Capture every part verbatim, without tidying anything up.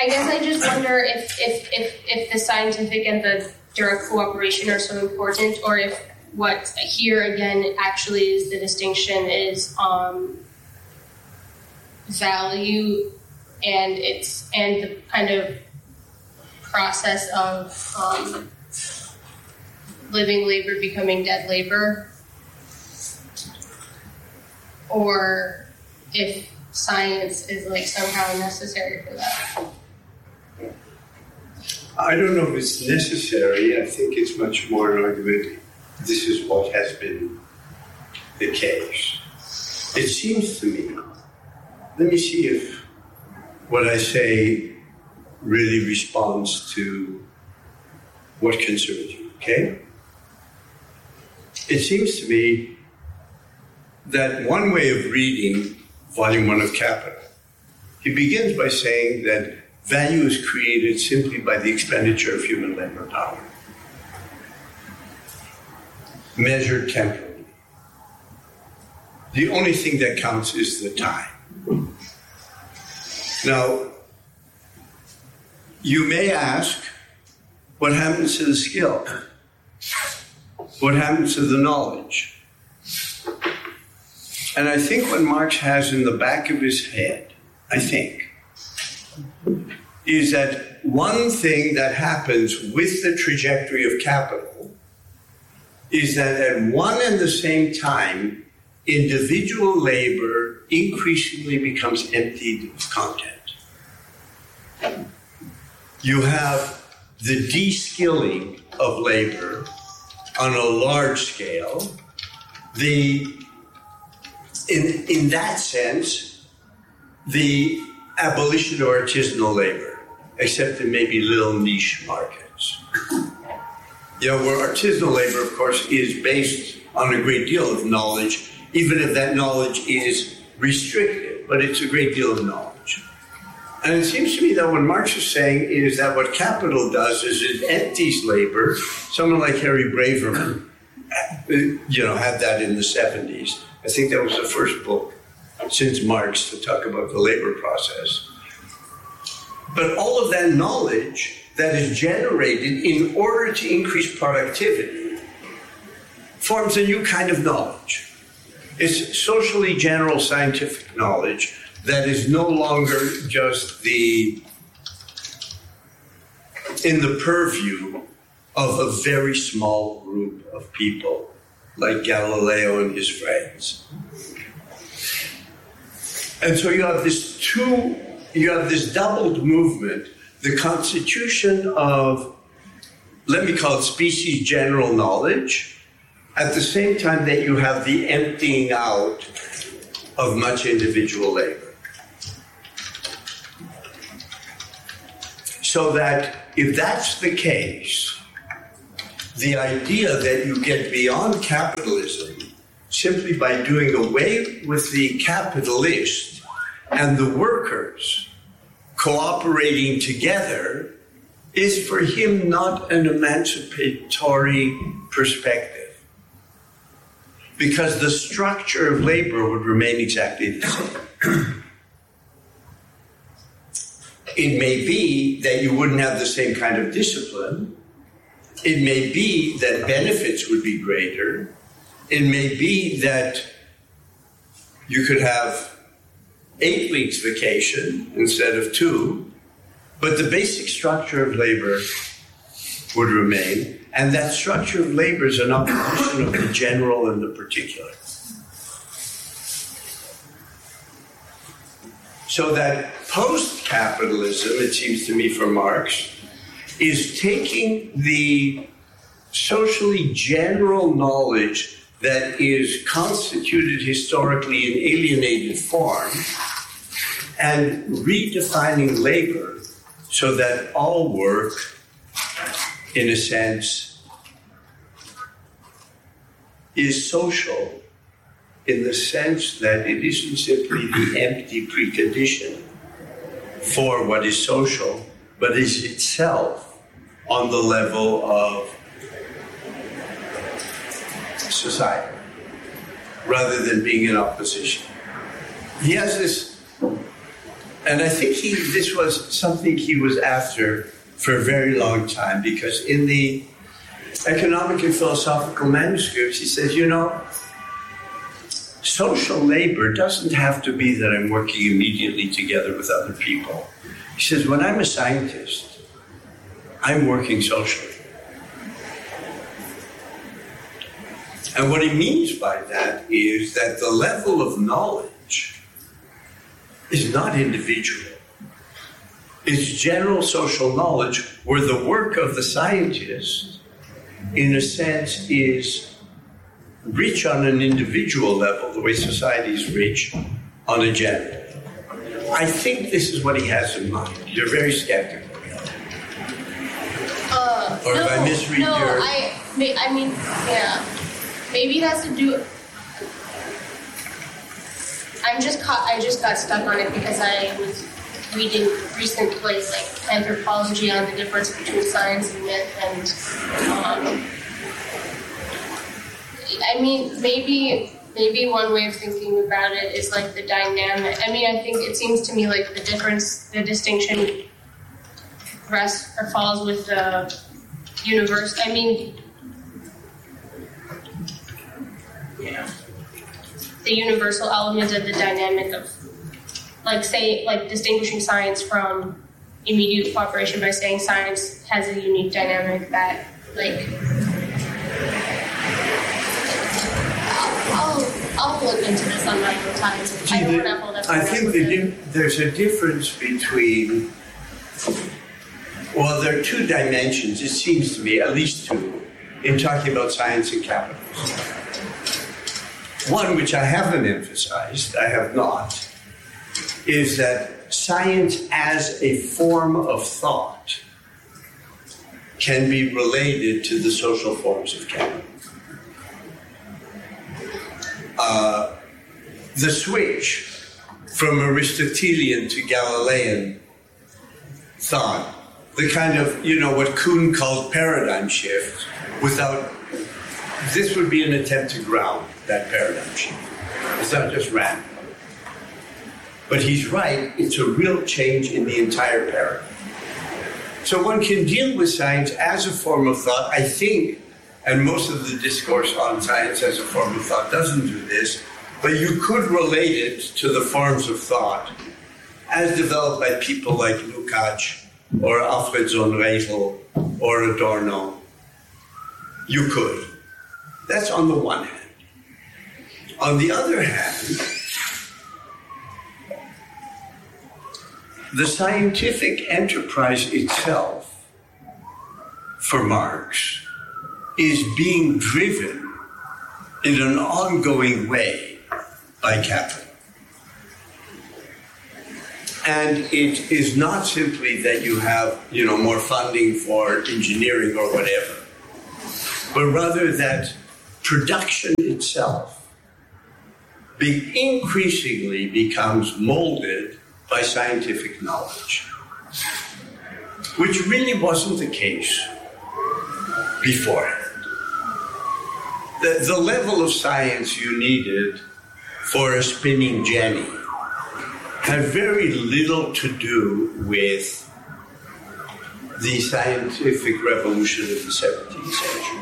I guess I just wonder if, if, if, if the scientific and the direct cooperation are so important, or if what here again actually is the distinction is um, value and it's and the kind of process of um, living labor becoming dead labor, or if science is like somehow necessary for that. I don't know if it's necessary. I think it's much more an argument. This is what has been the case. It seems to me, let me see if what I say really responds to what concerns you, okay? It seems to me that one way of reading Volume one of Capital, he begins by saying that value is created simply by the expenditure of human labor power, measured temporally. The only thing that counts is the time. Now, you may ask, what happens to the skill? What happens to the knowledge? And I think what Marx has in the back of his head, I think, is that one thing that happens with the trajectory of capital is that at one and the same time, individual labor increasingly becomes emptied of content. You have the de-skilling of labor on a large scale. The, in, in that sense, the abolition of artisanal labor, except in maybe little niche markets. You know, where artisanal labor, of course, is based on a great deal of knowledge, even if that knowledge is restricted, but it's a great deal of knowledge. And it seems to me that what Marx is saying is that what capital does is it empties labor. Someone like Harry Braverman, you know, had that in the seventies. I think that was the first book since Marx to talk about the labor process. But all of that knowledge that is generated in order to increase productivity forms a new kind of knowledge. It's socially general scientific knowledge that is no longer just the in the purview of a very small group of people like Galileo and his friends. And so you have this two, you have this doubled movement, the constitution of, let me call it species general knowledge, at the same time that you have the emptying out of much individual labor. So that if that's the case, the idea that you get beyond capitalism simply by doing away with the capitalist and the workers cooperating together is for him not an emancipatory perspective, because the structure of labor would remain exactly the same. It may be that you wouldn't have the same kind of discipline. It may be that benefits would be greater. It may be that you could have eight weeks vacation instead of two, but the basic structure of labor would remain, and that structure of labor is an opposition of the general and the particular. So that post-capitalism, it seems to me for Marx, is taking the socially general knowledge that is constituted historically in alienated form and redefining labor so that all work, in a sense, is social, in the sense that it isn't simply the empty precondition for what is social, but is itself on the level of society, rather than being in opposition. He has this And I think he, this was something he was after for a very long time, because in the economic and philosophical manuscripts, he says, you know, social labor doesn't have to be that I'm working immediately together with other people. He says, when I'm a scientist, I'm working socially. And what he means by that is that the level of knowledge is not individual. It's general social knowledge, where the work of the scientist, in a sense, is rich on an individual level, the way society is rich on a general. I think this is what he has in mind. You're very skeptical. Uh, or no, if I misread no, your... I, I mean, yeah. Maybe it has to do... I'm just caught, I just got stuck on it because I was reading recent plays like Anthropology on the difference between science and myth, and um, I mean, maybe maybe one way of thinking about it is like the dynamic. I mean, I think it seems to me like the difference, the distinction rests or falls with the universe. I mean, yeah, the universal element of the dynamic of, like, say, like distinguishing science from immediate cooperation by saying science has a unique dynamic that, like, I'll, I'll look into this on my own time. See, I don't the, want to hold up. I think the di- there's a difference between, well, there are two dimensions, it seems to me, at least two, in talking about science and capitalism. One, which I haven't emphasized, I have not, is that science as a form of thought can be related to the social forms of capitalism. Uh, the switch from Aristotelian to Galilean thought, the kind of, you know, what Kuhn called paradigm shift, without, this would be an attempt to ground that paradigm shift. It's not just random. But he's right, it's a real change in the entire paradigm. So one can deal with science as a form of thought, I think, and most of the discourse on science as a form of thought doesn't do this, but you could relate it to the forms of thought as developed by people like Lukács or Alfred Sonnenregel or Adorno. You could. That's on the one hand. On the other hand, the scientific enterprise itself, for Marx, is being driven in an ongoing way by capital. And it is not simply that you have, you know, more funding for engineering or whatever, but rather that production itself be increasingly becomes molded by scientific knowledge, which really wasn't the case beforehand. The, the level of science you needed for a spinning jenny had very little to do with the scientific revolution of the seventeenth century.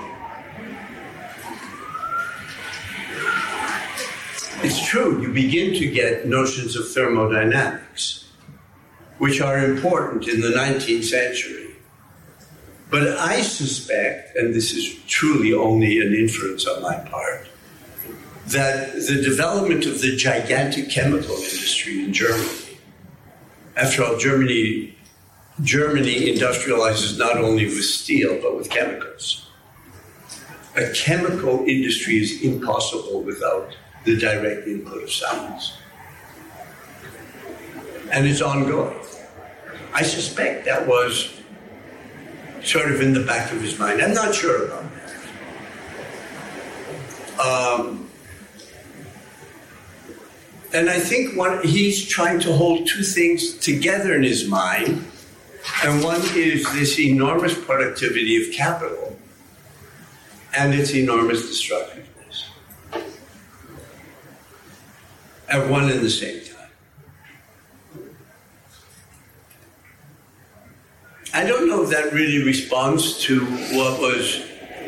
It's true, you begin to get notions of thermodynamics, which are important in the nineteenth century. But I suspect, and this is truly only an inference on my part, that the development of the gigantic chemical industry in Germany, after all, Germany, Germany industrializes not only with steel, but with chemicals. A chemical industry is impossible without the direct input of science. And it's ongoing. I suspect that was sort of in the back of his mind. I'm not sure about that. Um, and I think one, he's trying to hold two things together in his mind. And one is this enormous productivity of capital and its enormous destructiveness at one and the same time. I don't know if that really responds to what was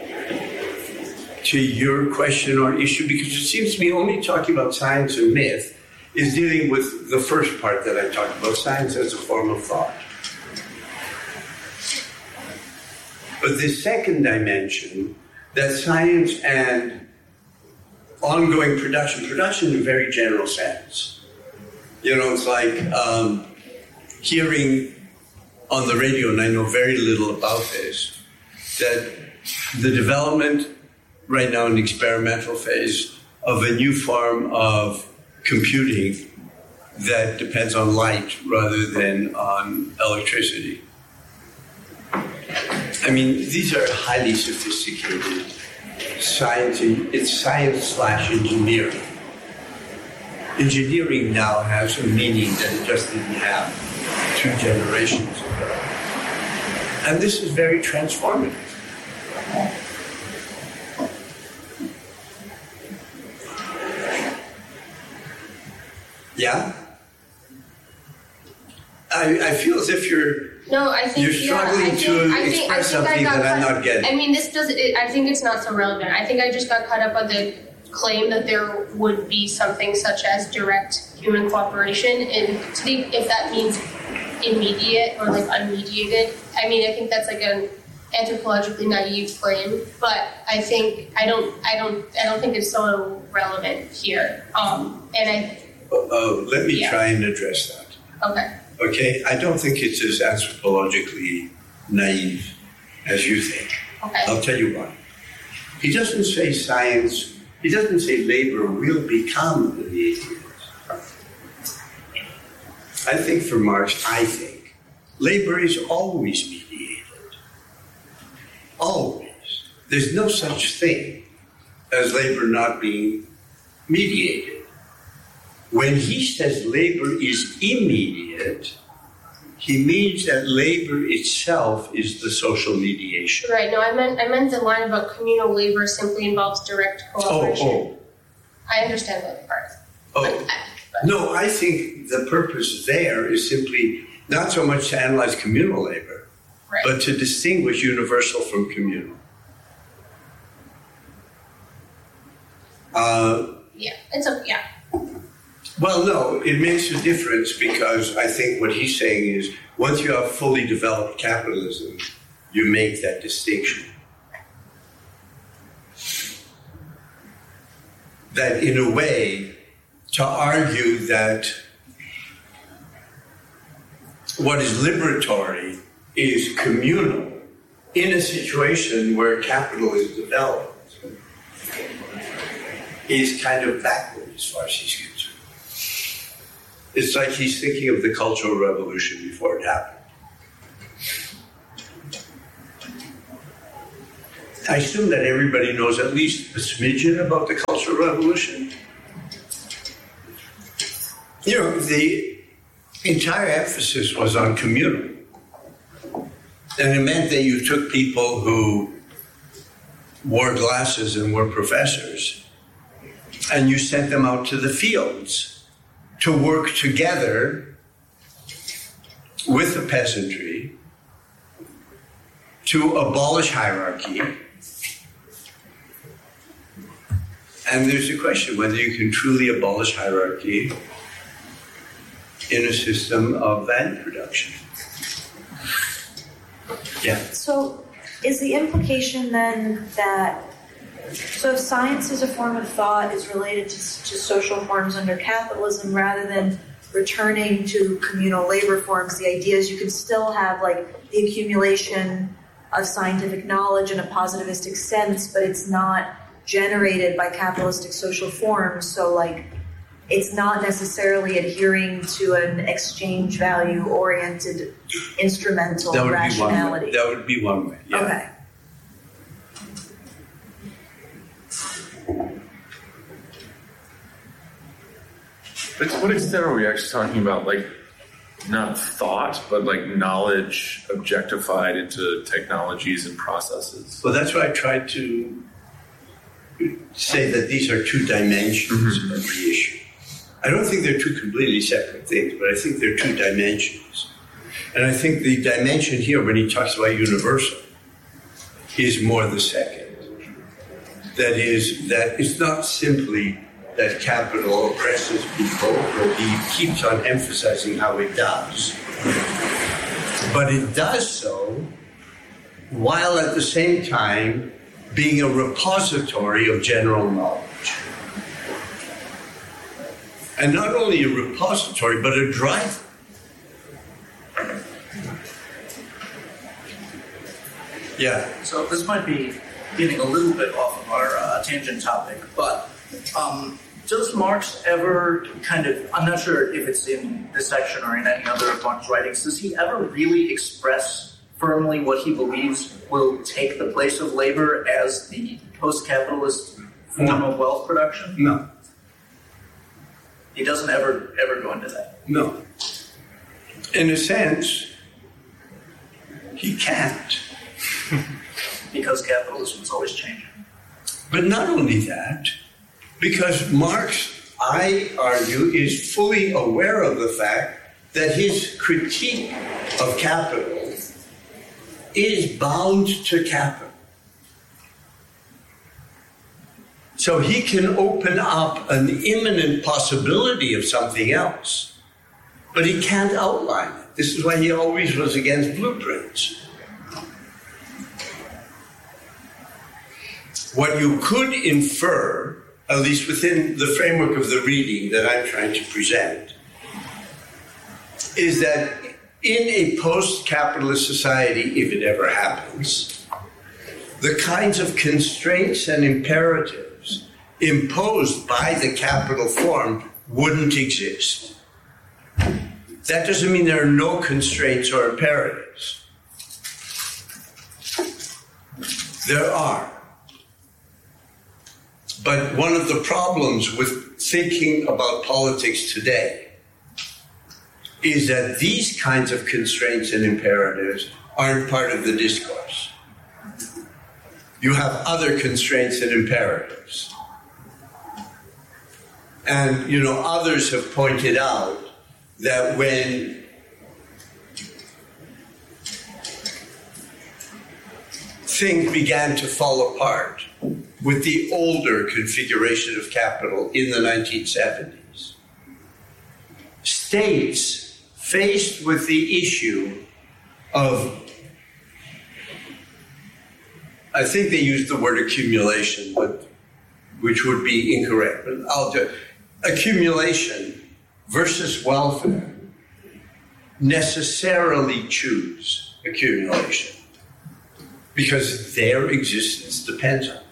to your question or issue, because it seems to me only talking about science and myth is dealing with the first part that I talked about, science as a form of thought. But the second dimension, that science and ongoing production, production in a very general sense. You know, it's like um, hearing on the radio, and I know very little about this, that the development right now in the experimental phase of a new form of computing that depends on light rather than on electricity. I mean, these are highly sophisticated science. It's science slash engineering. Engineering now has a meaning that it just didn't have two generations ago. And this is very transformative. Yeah? I, I feel as if you're No, I think You're struggling yeah, I to think, I think, express I think something I got that I'm caught, not getting. I mean, this does. It, I think it's not so relevant. I think I just got caught up on the claim that there would be something such as direct human cooperation, and to the, if that means immediate or like unmediated. I mean, I think that's like an anthropologically naive claim, but I think I don't, I don't, I don't think it's so relevant here. Um, and I. Uh, let me yeah. try and address that. Okay. Okay, I don't think it's as anthropologically naive as you think. Okay. I'll tell you why. He doesn't say science, he doesn't say labor will become the mediators. I think for Marx, I think, labor is always mediated. Always. There's no such thing as labor not being mediated. When he says labor is immediate, he means that labor itself is the social mediation. Right. No, I meant I meant the line about communal labor simply involves direct cooperation. Oh, oh. I understand that part. Oh, But- but- no, I think the purpose there is simply not so much to analyze communal labor, right. but to distinguish universal from communal. Uh, yeah. It's a yeah. Well, no, it makes a difference because I think what he's saying is once you have fully developed capitalism, you make that distinction. That in a way, to argue that what is liberatory is communal in a situation where capital is developed is kind of backward as far as he's concerned. It's like he's thinking of the Cultural Revolution before it happened. I assume that everybody knows at least a smidgen about the Cultural Revolution. You know, the entire emphasis was on communal. And it meant that you took people who wore glasses and were professors, and you sent them out to the fields to work together with the peasantry to abolish hierarchy. And there's a question whether you can truly abolish hierarchy in a system of value production. Yeah. So is the implication then that, so if science as a form of thought is related to, to social forms under capitalism rather than returning to communal labor forms, the idea is you can still have like the accumulation of scientific knowledge in a positivistic sense, but it's not generated by capitalistic social forms. So like it's not necessarily adhering to an exchange value oriented instrumental That would rationality. be one way. That would be one way. Yeah. Okay. But to what extent are we actually talking about, like, not thought, but like knowledge objectified into technologies and processes? Well, that's why I tried to say that these are two dimensions mm-hmm. of the issue. I don't think they're two completely separate things, but I think they're two dimensions. And I think the dimension here, when he talks about universal, is more the second. That is, that it's not simply that capital oppresses people, but he keeps on emphasizing how it does. But it does so while at the same time being a repository of general knowledge. And not only a repository, but a driver. Yeah. So this might be getting a little bit off of our uh, tangent topic, but um, does Marx ever kind of, I'm not sure if it's in this section or in any other of Marx's writings, does he ever really express firmly what he believes will take the place of labor as the post-capitalist form No. of wealth production? No. He doesn't ever, ever go into that. No. In a sense, he can't. Because capitalism is always changing. But not only that, because Marx, I argue, is fully aware of the fact that his critique of capital is bound to capital. So he can open up an imminent possibility of something else, but he can't outline it. This is why he always was against blueprints. What you could infer, at least within the framework of the reading that I'm trying to present, is that in a post-capitalist society, if it ever happens, the kinds of constraints and imperatives imposed by the capital form wouldn't exist. That doesn't mean there are no constraints or imperatives. There are. But one of the problems with thinking about politics today is that these kinds of constraints and imperatives aren't part of the discourse. You have other constraints and imperatives. And, you know, others have pointed out that when things began to fall apart with the older configuration of capital in the nineteen seventies, states faced with the issue of, I think they used the word accumulation, but which would be incorrect, but I'll do accumulation versus welfare, necessarily choose accumulation because their existence depends on it.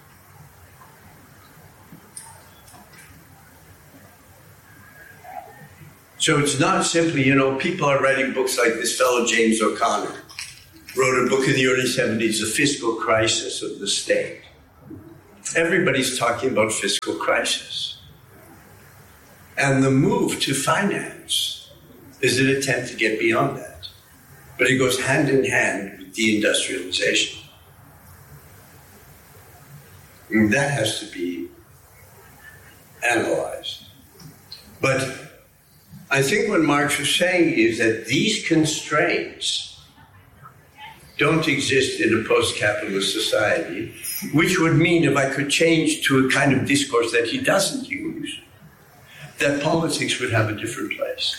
So it's not simply, you know, people are writing books like this fellow James O'Connor wrote a book in the early seventies, The Fiscal Crisis of the State. Everybody's talking about fiscal crisis. And the move to finance is an attempt to get beyond that. But it goes hand in hand with deindustrialization. And that has to be analyzed. But I think what Marx was saying is that these constraints don't exist in a post-capitalist society, which would mean, if I could change to a kind of discourse that he doesn't use, that politics would have a different place.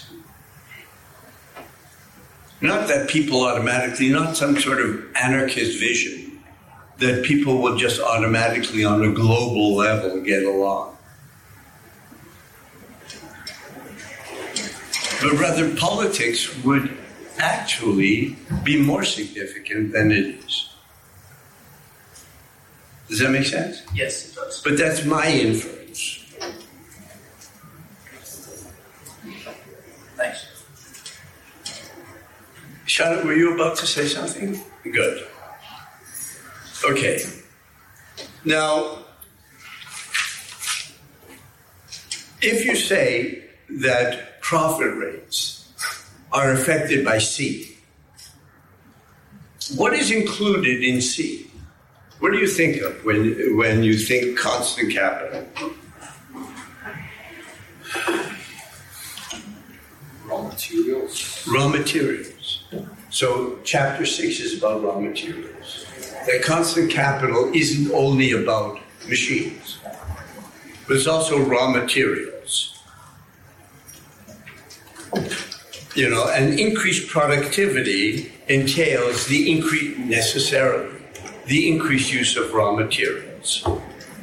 Not that people automatically, not some sort of anarchist vision, that people will just automatically on a global level get along. But rather, politics would actually be more significant than it is. Does that make sense? Yes, it does. But that's my inference. Thanks. Charlotte, were you about to say something? Good. Okay. Now, if you say that profit rates are affected by C, what is included in C? What do you think of when, when you think constant capital? Raw materials. Raw materials. materials. So chapter six is about raw materials. That constant capital isn't only about machines, but it's also raw materials. You know, and increased productivity entails the increase, necessarily, the increased use of raw materials.